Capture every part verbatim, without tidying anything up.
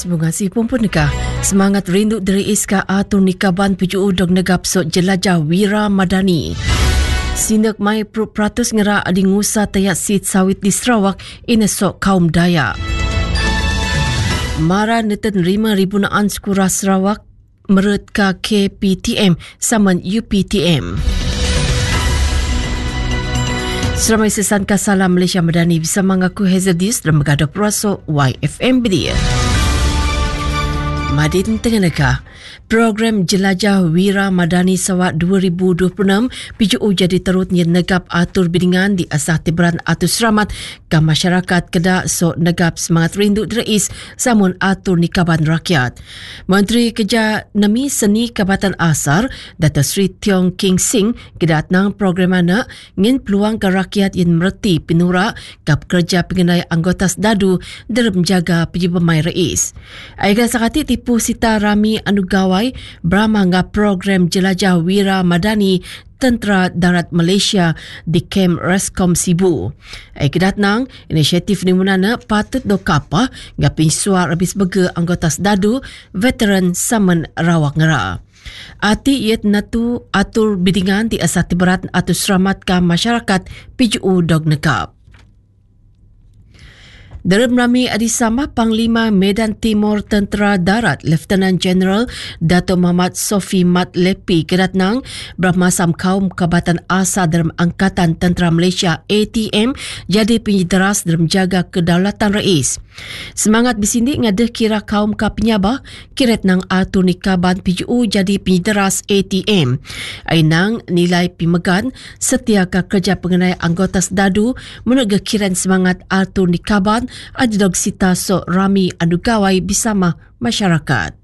Rais bunga si pumpun neka semangat rindu dari iska atur nikaban puju dog negap so jelajah Wira Madani. Sinak mai peratus ngera adi ngusa tayak sit sawit di Sarawak ina sok kaum Dayak. Mara neten lima ribu naan skura Sarawak merut ka K P T M saman U P T M. Seramai sesan Kasalam Malaysia Madani bisa mengaku Hazardis dan mengadak peraso Y F M Bedia. Madin Tenganeka, program Jelajah Wira Madani Sawat dua ribu dua puluh enam P J U jadi terutnya negap atur bidingan di asah tiberan atur seramat ke masyarakat kedak so negap semangat rindu Rais samun atur nikaban rakyat. Menteri Kerja Nami Seni Kabatan Asar, Dato' Sri Tiong King Sing, kedak nang program anak ngin peluang ke rakyat yang mereti pinura ke pekerja pengenai anggota sedadu dalam menjaga P J Pemai Rais. Aiga sakati tipu Sita Rami Anugawai beramangga program Jelajah Wira Madani Tentera Darat Malaysia di Kem Reskom Sibu. Ai kedatnang inisiatif ni munana patut do kapa ngapin suar habis bega anggota sedadu veteran saman rawak ngera. Ati iet natu atur bidingan di asat berat atau seramat ka masyarakat P J U dog nekap. Dalam rami adisama Panglima Medan Timur Tentera Darat Lieutenant General Dato' Muhammad Sofi Mat Lepi kedatnang bermasam kaum Kabatan Asa dalam Angkatan Tentera Malaysia A T M jadi penyedaras dalam jaga kedaulatan Rais. Semangat bisindi ngadah kira kaum ka penyabah kiret nang atur nikaban P J U jadi penyedaras A T M. Ainang nilai pimegan setia ka kerja pengenai anggota sedadu menega kiran semangat atur nikaban adidog sita so rami anugawai bersama masyarakat.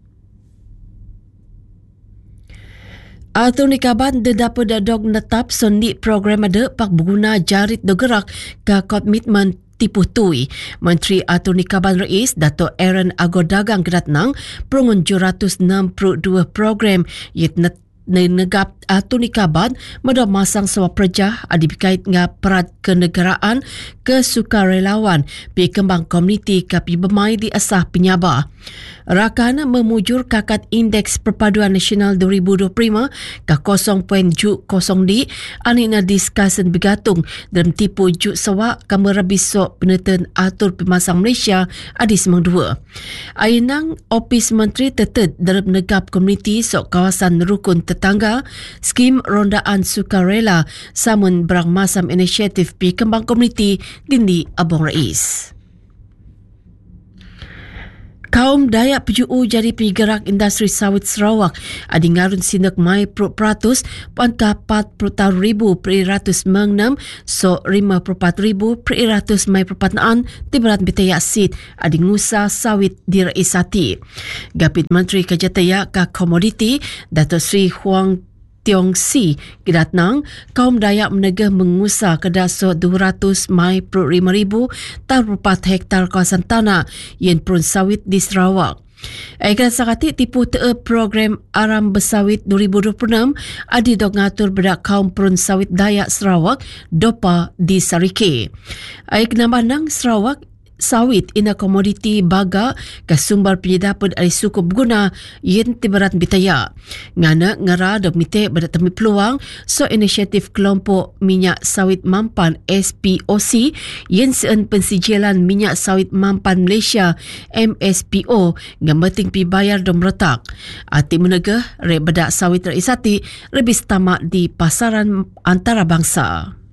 Atur nikaban de dapat dog netap sondi program ada pak berguna jarit dogerak ke komitmen tipu tui. Menteri Atur Nikaban Rais Dato' Aaron Agodagang kedatnang perungun tujuh ratus enam puluh dua program yit net negap atur nikaban medok masang sewa perjah adi berkait dengan perat kenegaraan kesukarelawan pi kembang komuniti kapi bermai di asah penyabah. Rakan memujur kakat Indeks Perpaduan Nasional dua ribu dua puluh lima ke kosong perpuluhan kosong di anina diskasen bergantung dalam tipu juk sewa kamu rabisok peneten atur pemasang Malaysia adi semang dua. Ainang Opis Menteri tetet dalam negap komuniti sok kawasan rukun tetangga skim rondaan sukarela samun berang masam inisiatif pi kembang komuniti dindi Abang Rais. Kaum Dayak P J U jadi penggerak industri sawit Sarawak adi ngarun sinak mai peratus pangka empat puluh tahun ribu peratus mengenam so lima puluh empat ribu peratus mai perpataan tiberat betaya sit adi ngusa sawit di Raisati. Gapit Menteri Kerja Tayak ka Komoditi Dato' Sri Huang Tiong Si kedatnang kaum Dayak menegah mengusah kedaso dua ratus mai per lima ribu tahun empat hektar kawasan tanah yang perun sawit di Sarawak. Aikan sakati tipu te program Aram Bersawit dua ribu dua puluh enam adi dok ngatur bedak kaum perun sawit Dayak Sarawak dopa di Sarike. Aik namandang Sarawak sawit ina komoditi baga ke sumber penyedapan dari suku berguna yang tiberat bitaya. Ngana ngara dok mite berdak temi peluang so inisiatif kelompok minyak sawit mampan S P O C yang seun pensijilan minyak sawit mampan Malaysia M S P O ngamating pi bayar dom retak. Ati menegah rek bedak sawit Raisati lebih tamak di pasaran antarabangsa.